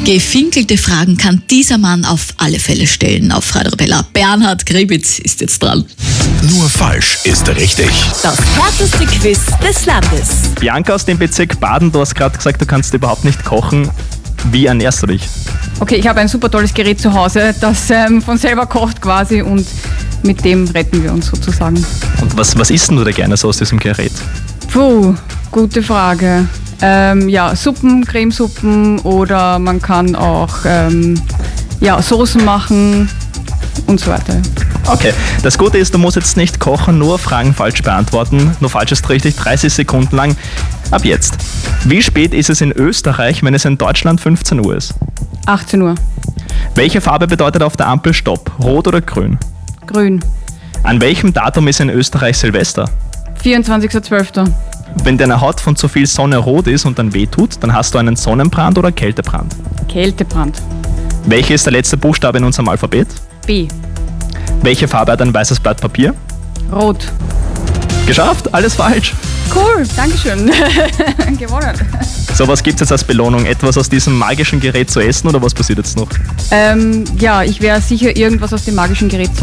Gefinkelte Fragen kann dieser Mann auf alle Fälle stellen auf Radio Arabella. Bernhard Gribitz ist jetzt dran. Nur falsch ist richtig. Das härteste Quiz des Landes. Bianca aus dem Bezirk Baden, du hast gerade gesagt, du kannst überhaupt nicht kochen. Wie ernährst du dich? Okay, ich habe ein super tolles Gerät zu Hause, das von selber kocht quasi und mit dem retten wir uns sozusagen. Und was isst denn du da gerne so aus diesem Gerät? Puh, gute Frage. Suppen, Cremesuppen oder man kann auch Soßen machen und so weiter. Okay, das Gute ist, du musst jetzt nicht kochen, nur Fragen falsch beantworten. Nur falsch ist richtig, 30 Sekunden lang. Ab jetzt. Wie spät ist es in Österreich, wenn es in Deutschland 15 Uhr ist? 18 Uhr. Welche Farbe bedeutet auf der Ampel Stopp? Rot oder grün? Grün. An welchem Datum ist in Österreich Silvester? 24.12. Wenn deine Haut von zu viel Sonne rot ist und dann wehtut, dann hast du einen Sonnenbrand oder Kältebrand. Kältebrand. Welcher ist der letzte Buchstabe in unserem Alphabet? B. Welche Farbe hat ein weißes Blatt Papier? Rot. Geschafft, alles falsch. Cool, Dankeschön. Gewonnen. So, was gibt es jetzt als Belohnung? Etwas aus diesem magischen Gerät zu essen oder was passiert jetzt noch? Ich werde sicher irgendwas aus dem magischen Gerät zaubern.